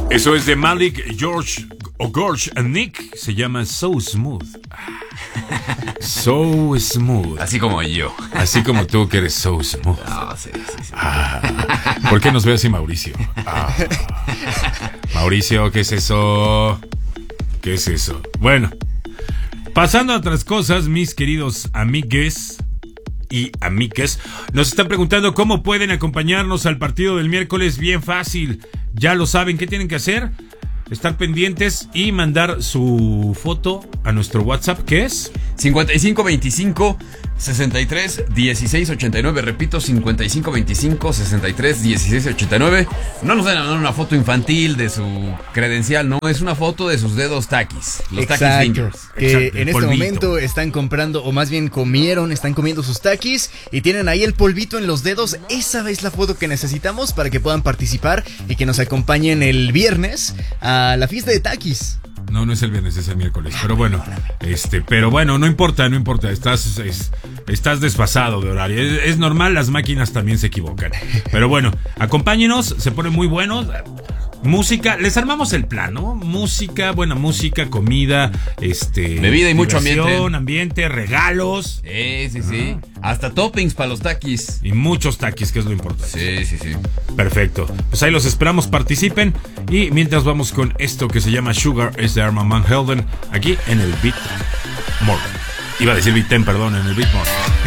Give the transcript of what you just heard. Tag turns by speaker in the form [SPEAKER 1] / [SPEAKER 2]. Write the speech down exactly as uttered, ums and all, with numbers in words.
[SPEAKER 1] Eso es de Malik, George o Gorge and Nick. Se llama So Smooth. So Smooth.
[SPEAKER 2] Así como yo.
[SPEAKER 1] Así como tú que eres so smooth.
[SPEAKER 2] No, sí, sí, sí.
[SPEAKER 1] Ah, ¿por qué nos ve así Mauricio? Ah. Mauricio, ¿qué es eso? ¿Qué es eso? Bueno, pasando a otras cosas, mis queridos amigues y amiques, nos están preguntando cómo pueden acompañarnos al partido del miércoles. Bien fácil, ya lo saben. ¿Qué tienen que hacer? Estar pendientes y mandar su foto a nuestro WhatsApp, ¿qué es?
[SPEAKER 2] cincuenta y cinco veinticinco sesenta y tres dieciséis ochenta y nueve. Repito, cincuenta y cinco veinticinco sesenta y tres dieciséis ochenta y nueve. No nos van a mandar una foto infantil de su credencial, no, es una foto de sus dedos taquis. Los
[SPEAKER 3] Exacto,
[SPEAKER 2] taquis fingers.
[SPEAKER 3] que
[SPEAKER 1] Exacto,
[SPEAKER 3] en este
[SPEAKER 1] polvito.
[SPEAKER 3] momento están comprando, o más bien comieron, están comiendo sus taquis y tienen ahí el polvito en los dedos. Esa es la foto que necesitamos para que puedan participar y que nos acompañen el viernes a la fiesta de taquis.
[SPEAKER 1] No, no es el viernes, es el miércoles. Pero bueno, este, pero bueno, no importa, no importa. Estás, es, estás desfasado de horario. Es, es normal, las máquinas también se equivocan. Pero bueno, acompáñenos, se pone muy bueno. Música, les armamos el plan, ¿no? Música, buena música, comida, este,
[SPEAKER 2] bebida y mucho
[SPEAKER 1] diversión,
[SPEAKER 2] ambiente.
[SPEAKER 1] ambiente, regalos.
[SPEAKER 2] Sí, sí, sí. Hasta toppings para los taquis.
[SPEAKER 1] Y muchos taquis, que es lo importante.
[SPEAKER 2] Sí, sí, sí.
[SPEAKER 1] Perfecto. Pues ahí los esperamos, participen. Y mientras vamos con esto que se llama Sugar, es de Armand Van Helden, aquí en el Beat Morning. Iba a decir Beat Ten, perdón, en el Beat Morning.